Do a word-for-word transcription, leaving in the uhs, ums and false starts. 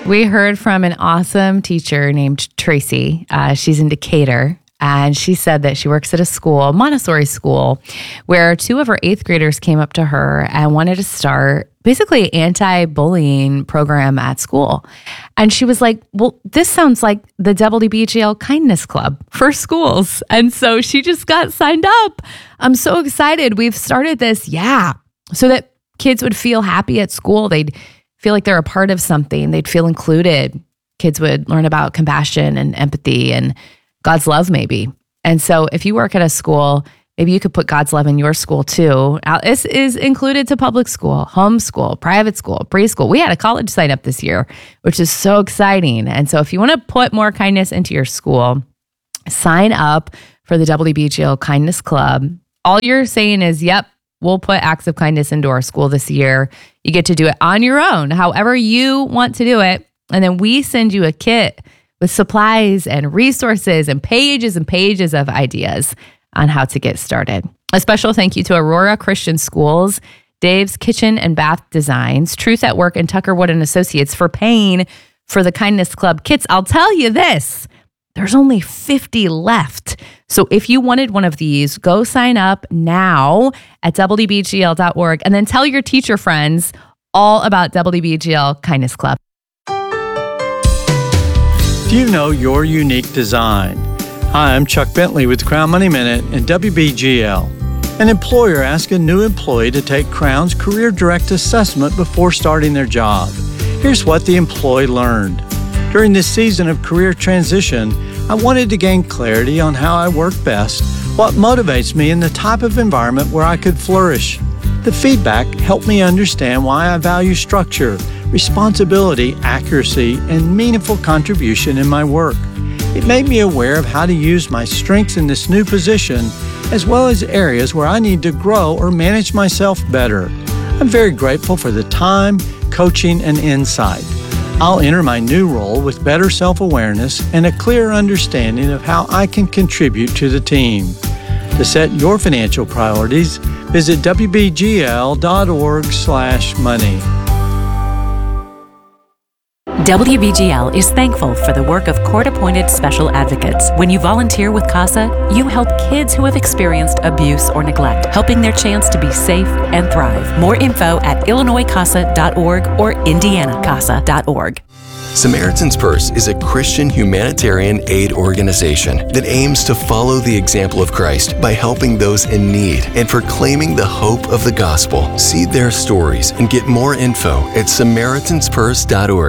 We heard from an awesome teacher named Tracy. Uh, she's in Decatur. And she said that she works at a school, Montessori school, where two of her eighth graders came up to her and wanted to start basically an anti-bullying program at school. And she was like, well, this sounds like the W B G L Kindness Club for schools. And so she just got signed up. I'm so excited. We've started this, yeah, so that kids would feel happy at school. They'd feel like they're a part of something. They'd feel included. Kids would learn about compassion and empathy and God's love, maybe. And so if you work at a school, maybe you could put God's love in your school too. Now, this is included to public school, homeschool, private school, preschool. We had a college sign up this year, which is so exciting. And so if you want to put more kindness into your school, sign up for the W B G L Kindness Club. All you're saying is, yep, we'll put acts of kindness into our school this year. You get to do it on your own, however you want to do it. And then we send you a kit with supplies and resources and pages and pages of ideas on how to get started. A special thank you to Aurora Christian Schools, Dave's Kitchen and Bath Designs, Truth at Work, and Tucker Wood and Associates for paying for the Kindness Club kits. I'll tell you this, there's only fifty left. So if you wanted one of these, go sign up now at W B G L dot org and then tell your teacher friends all about W B G L Kindness Club. Do you know your unique design? Hi, I'm Chuck Bentley with Crown Money Minute and W B G L. An employer asked a new employee to take Crown's Career Direct Assessment before starting their job. Here's what the employee learned. During this season of career transition, I wanted to gain clarity on how I work best, what motivates me, and the type of environment where I could flourish. The feedback helped me understand why I value structure, responsibility, accuracy, and meaningful contribution in my work. It made me aware of how to use my strengths in this new position, as well as areas where I need to grow or manage myself better. I'm very grateful for the time, coaching, and insight. I'll enter my new role with better self-awareness and a clear understanding of how I can contribute to the team. To set your financial priorities, visit W B G L dot org slash money. W B G L is thankful for the work of court-appointed special advocates. When you volunteer with CASA, you help kids who have experienced abuse or neglect, helping their chance to be safe and thrive. More info at Illinois Casa dot org or Indiana Casa dot org. Samaritan's Purse is a Christian humanitarian aid organization that aims to follow the example of Christ by helping those in need and proclaiming the hope of the gospel. See their stories and get more info at Samaritans Purse dot org.